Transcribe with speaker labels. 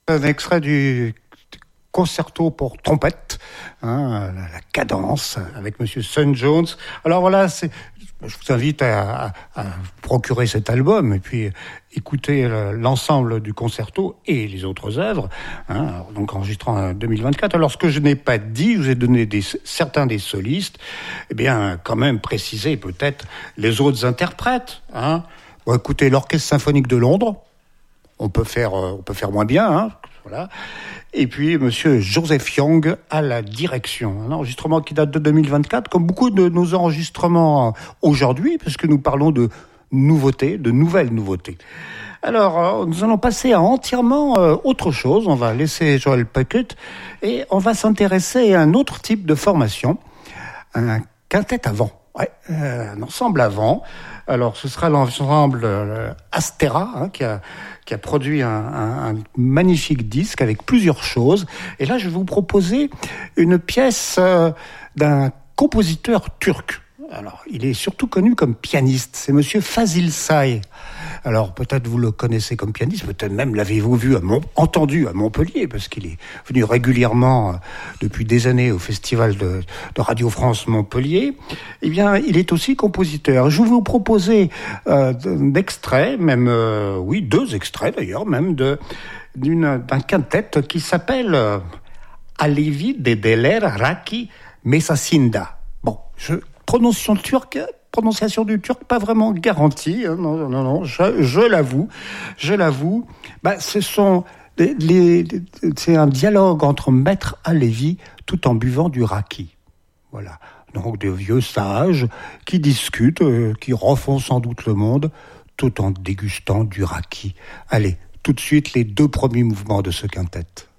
Speaker 1: Un extrait du concerto pour trompette, la cadence avec Monsieur Sun Jones. Alors voilà, je vous invite à procurer cet album et puis écouter l'ensemble du concerto et les autres œuvres, donc enregistrant en 2024. Alors ce que je n'ai pas dit, je vous ai donné certains des solistes, quand même préciser peut-être les autres interprètes. Bon, écoutez, l'Orchestre Symphonique de Londres, on peut faire moins bien, voilà. Et puis Monsieur Joseph Young à la direction. Un enregistrement qui date de 2024, comme beaucoup de nos enregistrements aujourd'hui, parce que nous parlons de nouveautés, de nouvelles nouveautés. Alors, nous allons passer à entièrement autre chose. On va laisser Joel Puckett et on va s'intéresser à un autre type de formation, un quintet à vent. Ouais, un ensemble à vent. Alors, ce sera l'ensemble Astera, qui a produit un magnifique disque avec plusieurs choses. Et là, je vais vous proposer une pièce d'un compositeur turc. Alors, il est surtout connu comme pianiste. C'est Monsieur Fazil Say. Alors, peut-être vous le connaissez comme pianiste, peut-être même l'avez-vous entendu à Montpellier, parce qu'il est venu régulièrement depuis des années au Festival de Radio France Montpellier. Eh bien, il est aussi compositeur. Je vais vous proposer d'extraits, même, deux extraits d'ailleurs, même d'un quintet qui s'appelle Alevi Dedeler Raki Mesasinda. Bon, prononciation du turc pas vraiment garantie, non, je l'avoue. C'est un dialogue entre maître Alevi tout en buvant du raki. Voilà. Donc des vieux sages qui discutent, qui refont sans doute le monde tout en dégustant du raki. Allez, tout de suite les 2 premiers mouvements de ce quintet.